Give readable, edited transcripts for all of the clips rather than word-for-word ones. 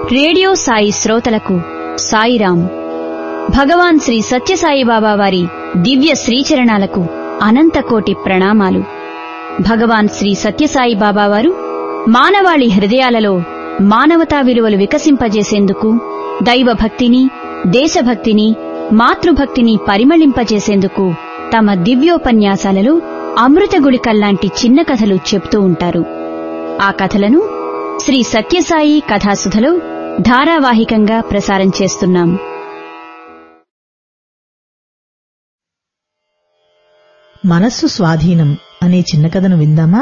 Radio Sai శ్రోతలకు సాయిరాం. భగవాన్ శ్రీ సత్యసాయిబాబా వారి దివ్య శ్రీచరణాలకు అనంతకోటి ప్రణామాలు. భగవాన్ శ్రీ సత్యసాయిబాబా వారు మానవాళి హృదయాలలో మానవతా విలువలు వికసింపజేసేందుకు, దైవభక్తిని, దేశభక్తిని, మాతృభక్తిని పరిమళింపజేసేందుకు తమ దివ్యోపన్యాసాలలో అమృత గుళికల్లాంటి చిన్న కథలు చెప్తూ ఉంటారు. ఆ కథలను శ్రీ సత్యసాయి కథాసుధలో ధారావాహికంగా ప్రసారం చేస్తున్నాం. మనస్సు స్వాధీనం అనే చిన్న కథను విందామా?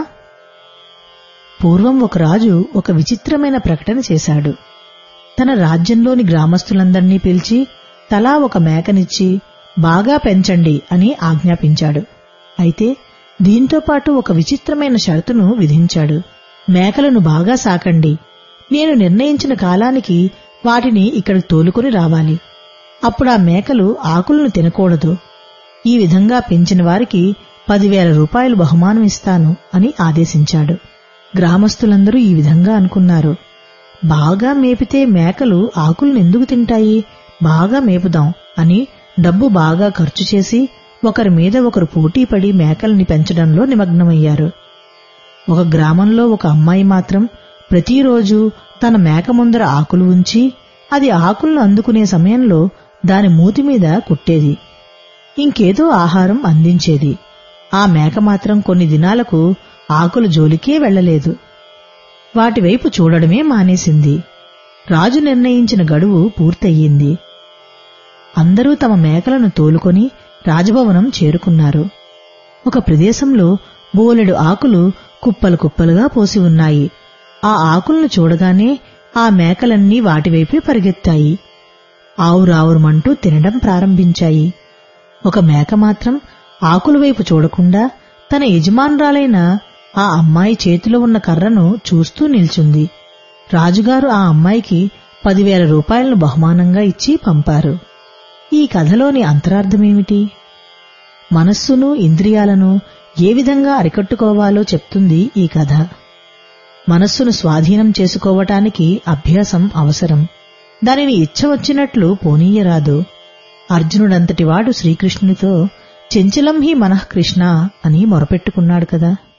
పూర్వం ఒక రాజు ఒక విచిత్రమైన ప్రకటన చేశాడు. తన రాజ్యంలోని గ్రామస్తులందర్నీ పిలిచి తలా ఒక మేకనిచ్చి బాగా పెంచండి అని ఆజ్ఞాపించాడు. అయితే దీంతోపాటు ఒక విచిత్రమైన షరతును విధించాడు. మేకలను బాగా సాకండి, నేను నిర్ణయించిన కాలానికి వాటిని ఇక్కడికి తోలుకొని రావాలి. అప్పుడా మేకలు ఆకులను తినకూడదు. ఈ విధంగా పెంచిన వారికి 10,000 రూపాయలు బహుమానం ఇస్తాను అని ఆదేశించాడు. గ్రామస్తులందరూ ఈ విధంగా అనుకున్నారు. బాగా మేపితే మేకలు ఆకులను ఎందుకు తింటాయి, బాగా మేపుదాం అని డబ్బు బాగా ఖర్చు చేసి ఒకరి మీద ఒకరు పోటీపడి మేకల్ని పెంచడంలో నిమగ్నమయ్యారు. ఒక గ్రామంలో ఒక అమ్మాయి మాత్రం ప్రతిరోజు తన మేక ముందర ఆకులు ఉంచి అది ఆకులను అందుకునే సమయంలో దాని మూతి మీద కుట్టేది. ఇంకేదో ఆహారం అందించేది. ఆ మేక మాత్రం కొన్ని దినాలకు ఆకుల జోలికే వెళ్లలేదు. వాటివైపు చూడడమే మానేసింది. రాజు నిర్ణయించిన గడువు పూర్తయింది. అందరూ తమ మేకలను తోలుకొని రాజభవనం చేరుకున్నారు. ఒక ప్రదేశంలో బోలెడు ఆకులు కుప్పలు కుప్పలుగా పోసి ఉన్నాయి. ఆ ఆకులను చూడగానే ఆ మేకలన్నీ వాటివైపే పరిగెత్తాయి. ఆవురావురమంటూ తినడం ప్రారంభించాయి. ఒక మేక మాత్రం ఆకుల వైపు చూడకుండా తన యజమానురాలైన ఆ అమ్మాయి చేతిలో ఉన్న కర్రను చూస్తూ నిల్చుంది. రాజుగారు ఆ అమ్మాయికి 10,000 రూపాయలను బహుమానంగా ఇచ్చి పంపారు. ఈ కథలోని అంతరార్థమేమిటి? మనస్సును, ఇంద్రియాలను ఏ విధంగా అరికట్టుకోవాలో చెప్తుంది ఈ కథ. మనస్సును స్వాధీనం చేసుకోవటానికి అభ్యాసం అవసరం. దానిని ఇచ్చవచ్చినట్లు పోనీయరాదు. అర్జునుడంతటివాడు శ్రీకృష్ణునితో చెంచలం హి మనః కృష్ణ అని మొరపెట్టుకున్నాడు కదా.